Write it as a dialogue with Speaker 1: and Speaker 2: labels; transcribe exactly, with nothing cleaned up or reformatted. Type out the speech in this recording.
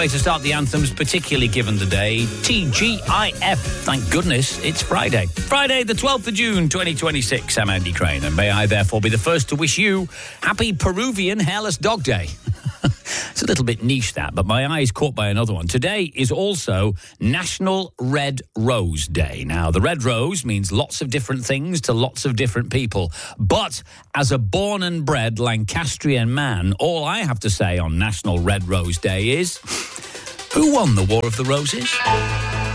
Speaker 1: Way to start the anthems, particularly given the day. T G I F. Thank goodness it's Friday. Friday, the twelfth of June, twenty twenty-six. I'm Andy Crane, and may I therefore be the first to wish you happy Peruvian Hairless Dog Day. It's a little bit niche, that, but my eye is caught by another one. Today is also National Red Rose Day. Now, the red rose means lots of different things to lots of different people. But as a born and bred Lancastrian man, all I have to say on National Red Rose Day is, who won the War of the Roses?